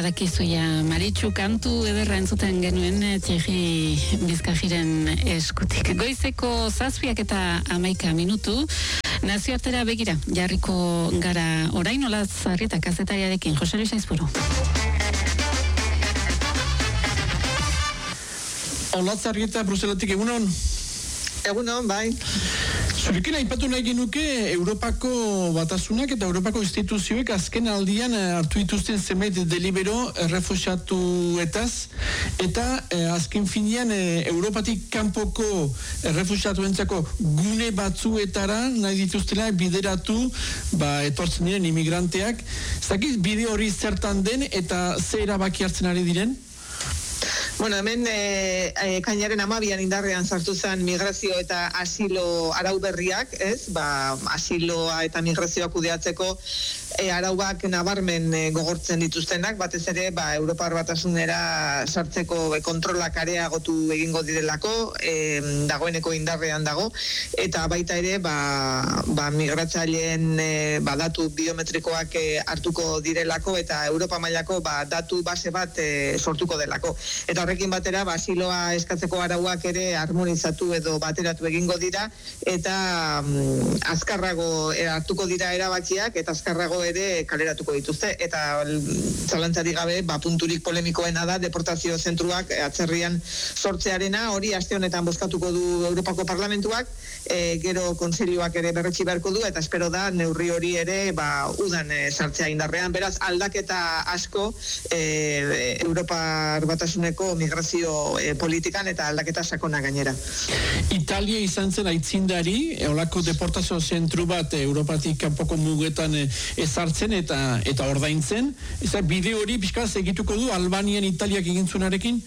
badakizuia Maritxu kantu ederra entzuten genuen Thierry Bizkajiren eskutik. Goizeko 7:11 minutu. Nazioartera begira, jarriko gara orain Olatz Arrieta kazetariarekin. Jose Luis Aizpuru. Olatz Arrieta, Bruselatik, egunon? Egunon, bai. Zurekin aipatu nahi genuke Europako batasunak eta Europako instituzioek azken aldian hartu dituzten zenbait delibero errefuxiatuetaz eta azken finean Europatik kanpoko errefuxiatuentzako gune batzuetara nahi dituztela bideratu etortzen diren imigranteak. Zakiz bide hori zertan den eta ze erabaki hartzen ari diren? Bueno, hemen kainaren 12an indarrean sartu zen migrazio eta asilo arau berriak, ez? Asiloa eta migrazioa kudeatzeko arauak nabarmen gogortzen dituztenak, batez ere Europar Batasunera sartzeko kontrolak areagotu egingo direlako, dagoeneko indarrean dago, eta baita ere migratzaileen datu biometrikoak hartuko direlako eta Europa mailako datu base bat sortuko delako. Eta horrekin batera, asiloa eskatzeko arauak ere harmonizatu edo bateratu egingo dira, eta azkarrago hartuko dira erabakiak, eta azkarrago ere kaleratuko dituzte. Eta zalantzarik gabe, punturik polemikoena da, deportazio zentruak atzerrian sortzearena, hori aste honetan bozkatuko du Europako Parlamentuak, gero konsilioak ere berretsi beharko du, eta espero da neurri hori ere udan sartzea indarrean. Beraz, aldaketa asko Europar Batasuneko migrazio politikan eta aldaketa sakona gainera. Italia izan zen aitzindari, olako deportazio zentru bat Europatik kanpoko mugetan ezartzen eta ordaintzen. Bide hori pixkaz egituko du Albanian Italiak egin zuenarekin?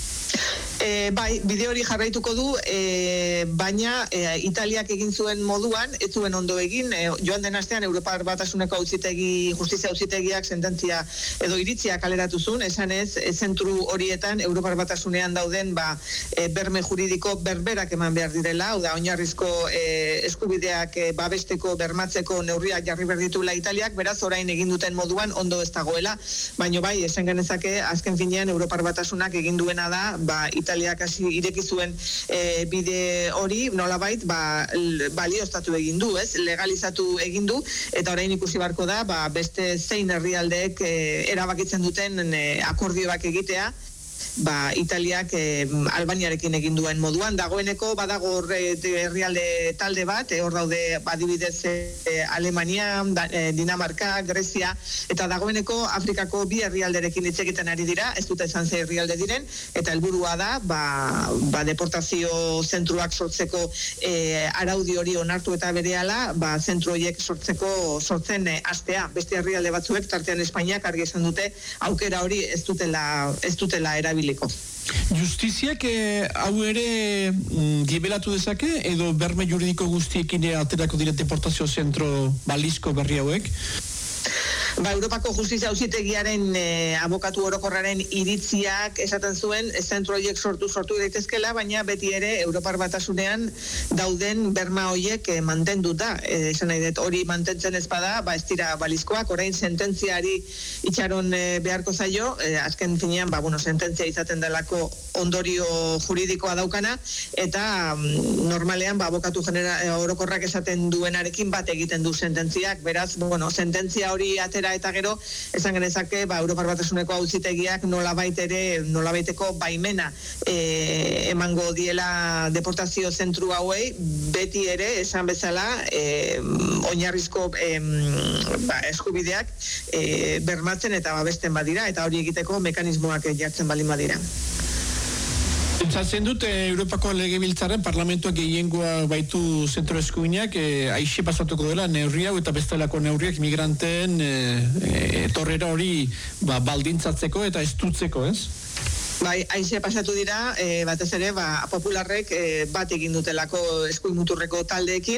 Bai, bide hori jarraituko du, baina Italiak egin zuen moduan, ez zuen ondo egin, joan den astean Europar Batasuneko justizia auzitegiak sententzia edo iritzia kaleratu zuen, esan ez, zentru horietan Europar Batasunean dauden berme juridiko berberak eman behar direla, oinarrizko eskubideak babesteko, bermatzeko neurriak jarri behar ditula Italiak, beraz orain egin duten moduan ondo ez dagoela, baina bai, esan genezake, azken finean Europar Batasunak egin duena da, Italiak hasi ireki zuen bide hori, nolabait, balioztatu egin du, ez? Legalizatu egin du, eta orain ikusi beharko da, beste zein herrialdeek erabakitzen duten akordioak egitea, Italiak Albaniarekin egin duen moduan. Dagoeneko badago herrialde talde bat, hor daude adibidez Alemania, Dinamarka, Grezia, eta dagoeneko Afrikako bi herrialderekin hitz egiten ari dira, ez dute esan ze herrialde diren, eta helburua da deportazio zentruak sortzeko araudi hori onartu eta berehala, zentru horiek sortzen hastea. Beste herrialde batzuek, tartean Espainiak argi esan dute, aukera hori ez dutela erabiliko. Justiziak hau ere dibelatu dezake edo berme juridiko guztiekin aterako dire deportazio zentro balizko berri hauek? Europako Justizia Auzitegiaren abokatu orokorraren iritziak esaten zuen zentro horiek sortu daitezkela, baina beti ere Europar Batasunean dauden berma horiek mantenduta. Esan nahi dut, hori mantentzen ez bada, ez dira balizkoak, orain sententziari itxaron beharko zaio, azken finean, sententzia izaten delako ondorio juridikoa daukana, eta normalean abokatu orokorrak esaten duenarekin bat egiten du sententziak, beraz, sententzia hori atera eta gero, esan genezake, Europar Batasuneko auzitegiak nolabaiteko baimena emango diela deportazio zentru hauei, beti ere, esan bezala, oinarrizko eskubideak bermatzen eta babesten badira, eta hori egiteko mekanismoak jartzen balin badira. Pentsatzen dut, Europako Legebiltzarren parlamentuak gehiengoa baitu zentro eskubinak, aixe pasatuko dela neurri hau eta bestelako neurriak migranteen etorrera hori baldintzatzeko eta estutzeko, ez? Bai, aize pasatu dira, batez ere, popularrek bat egin dutelako eskuin muturreko taldeekin,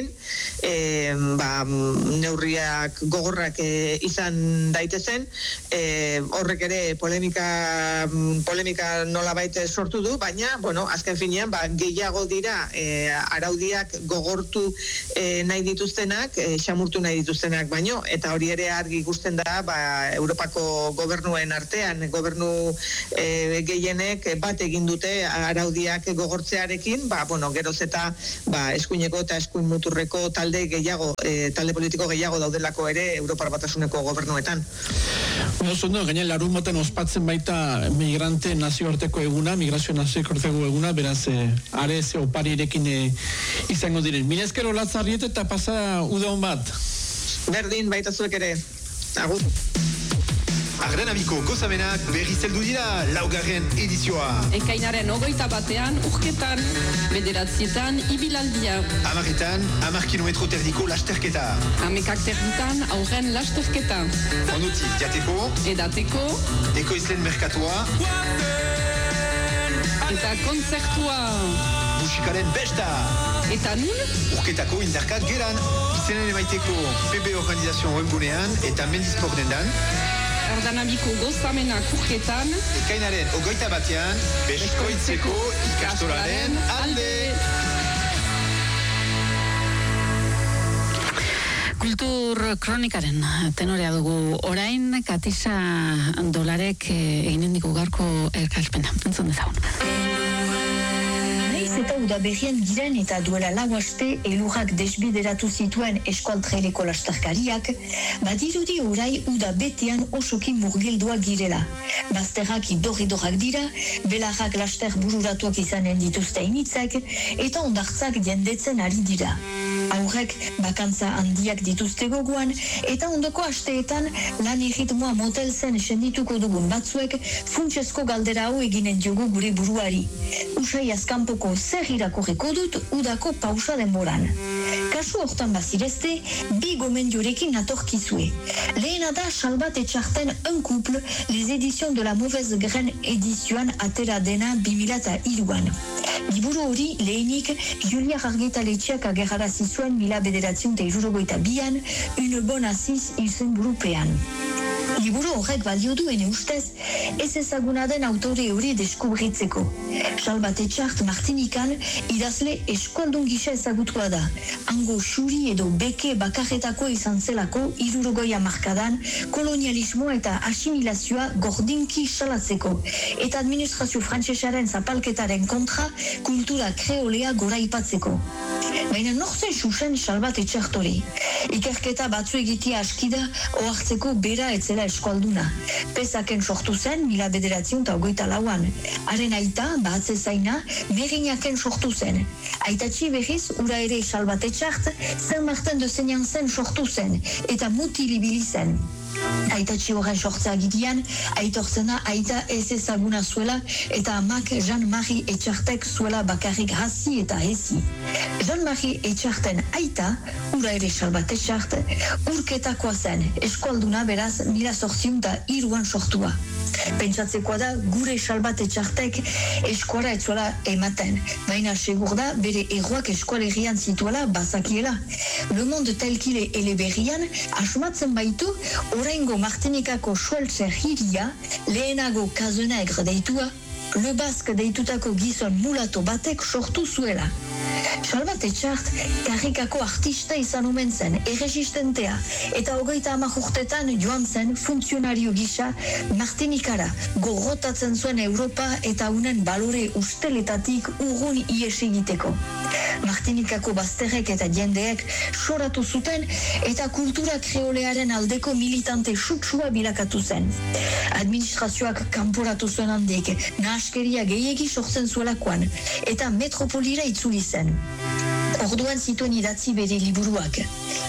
neurriak gogorrak izan daitezen, horrek ere polemika nolabait sortu du, baina, azken finean, gehiago dira araudiak gogortu nahi dituztenak, xamurtu nahi dituztenak baino, eta hori ere argi ikusten da, Europako gobernuen artean, gobernu gehienek bat egin dute araudiak gogortzearekin, geroz eta eskuineko eta eskuin muturreko talde politiko gehiago daudelako ere Europar Batasuneko gobernuetan. Zondo, gainen larun baten ospatzen baita migrante nazioarteko eguna, migrazio nazioarteko eguna, beraz, are ze oparirekin izango diren. Mila esker Olatzarriet eta pasa uda hon bat. Berdin, baita zuek ere. Agur. Agrenamiko gozamenak berriz heldu dira laugarren edizioa. Ekainaren 21 urketan, 9 ibilaldia. 10 10 kilometro terdiko lasterketa. 10 terditan aurren lasterketa. Onutik jateko, edateko, ekoizlen merkatua, eta kontzertua. musikaren besta. Eta nun? Urketako indarkat geran, izenen emaiteko PB Organizazio webgunean eta Mendisport dendan. Agrenamiko gozamenak urketan. Ekainaren 21 Beskoitzeko ikastolaren alde. Kultur kronikaren tenorea dugu orain, Katisa Dolarek eginen diku gaurko elkarspena. Entzun dezagun. Eta udaberrien giren eta duela lau aste elurrak desbideratu zituen eskualtreleko lasterkariak, badirudi orai uda betean osoki murgildua girela. Bazterrak idorrak dira, belarrak laster bururatuak izanen dituzte initzak, eta ondartzak jendetzen ari dira. Aurrek bakantza handiak dituzte gogoan, eta ondoko asteetan lan erritmoa motel zen sendituko dugun batzuek funtsezko galdera hau eginen diogu gure buruari. Usai azkanpoko zer irakorreko dut udako pausa denboran. Kasu hortan bazirezte, bi gomendiorekin natorkizue. Lehena da Salbat Etxarten un couple, les éditions de la mauvaise graine edizioan atera dena 2003an. Liburu hori lehenik Julia Argitaletxeak agerrarazi zuen 1962an, une bonne assise izen burupean. Liburu horrek balio duen ustez, ez ezaguna den autore hori deskubritzeko. Salbat Etxart Martinikan idazle eskualdun gisa ezagutua da. Hango xuri edo beke bakarretako izan zelako 60 hamarkadan kolonialismoa eta asimilazioa gordinki salatzeko. Eta administrazio frantsesaren zapalketaren kontra kultura kreolea goraipatzeko. Baina nortzen susen Salbat Etxart hori. Ikerketa batzu egitea askida ohartzeko bera etzela eskualduna. Pesaken sortu zen 1924an. Haren aita, bahatze zaina, Merinaken sortu zen. Aitatxi berriz, ura ere Salbat Etxart, Saint-Martin de Seignan zen sortu zen, eta mutilibili zen. Aitatxi horren sortzea gidian, aitortzena aita ez ezaguna zuela, eta amak Jean-Marie Etxartek zuela bakarrik hasi eta hezi. Jean-Marie Etxarten aita, ura ere Salbat Etxart, urketakoa zen, eskualduna beraz 1803an sortua. Pentsatzekoa da, gure Salbat Etxartek eskuara etzuela ematen, baina segur da bere erroak eskualerian zituela bazakiela. Le Monde telkile eleberrian, asumatzen baitu, oraingo Martinikako Schwelzer hiria, lehenago Cazenegre deitua, Le Basque deitutako gizon mulato batek sortu zuela. Salbat Etxart karrikako artista izan omen zen, erresistentea, eta 30 urtetan joan zen funtzionario gisa Martinikara, gorrotatzen zuen Europa eta unen balore usteletatik urrun ies egiteko. Martinikako bazterrek eta jendeek soratu zuten eta kultura kreolearen aldeko militante sutsua bilakatu zen. Administrazioak kanporatu zuen handik, nahaskeria gehiegi sortzen zuelakoan, eta metropolira itzuli zen. Orduan zituen idatzi bere liburuak.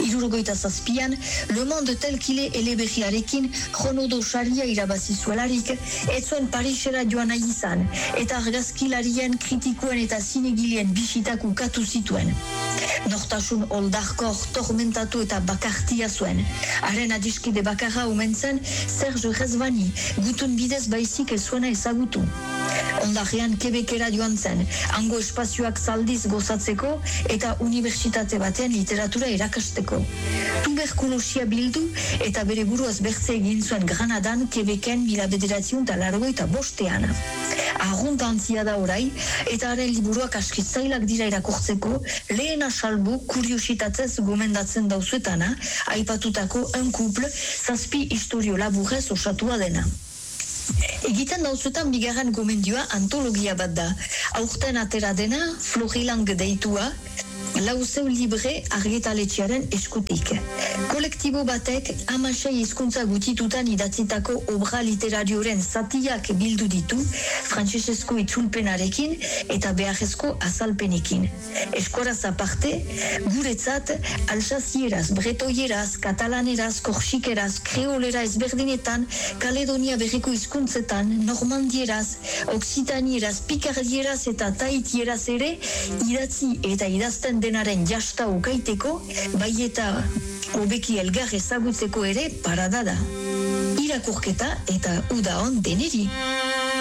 1967an, Le Monde telkile eleberriarekin Jonodo saria irabazi zuelarik, ez zuen Parisera joan nahi izan, eta argazkilarien, kritikoen eta zinegileen bisitak ukatu zituen. Nortasun oldarkor, tormentatu eta bakartia zuen. Haren adiskide bakarra omen zen Serge Rezvani, gutun bidez baizik ez zuena ezagutu. Ondajean Quebecera joan zen, hango espazioak zaldiz gozatzeko eta unibertsitate batean literatura erakasteko. Tuberkulosia bildu eta bere buruaz bertze egin zuen Granadan, Quebecen 1985. Arruntantzia da orai, eta haren liburuak askizailak dira irakurtzeko, lehena salbu kuriositatez gomendatzen dauzuetana, aipatutako un couple, 7 istorio laburrez osatua dena. Egiten dauzuetan bigarren gomendioa antologia bat da. Aurten atera dena, Florilang deitua, Lauzeu Libre argitaletxearen eskutik. Kolektibo batek 16 hizkuntza gutitutan idatzitako obra literarioren zatiak bildu ditu, frantsesezko itzulpenarekin eta beharrezko azalpenekin. Eskoraz aparte, guretzat alsazieraz, bretoieraz, katalaneraz, korsikeraz, kreolera ezberdinetan, Kaledonia berriko hizkuntzetan, normandieraz, oksitanieraz, pikardieraz eta taitieraz ere, idatzi eta idazten denaren jasta ukaiteko, bai eta hobeki elgar ezagutzeko ere parada da. Irakurketa eta uda on deneri.